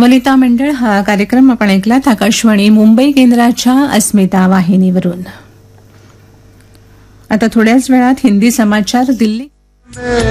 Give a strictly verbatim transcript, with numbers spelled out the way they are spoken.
वनिता मंडळ हा कार्यक्रम आपण ऐकलात आकाशवाणी मुंबई केंद्राच्या अस्मिता वाहिनीवरून. आता थोड्याच वेळात हिंदी समाचार दिल्ली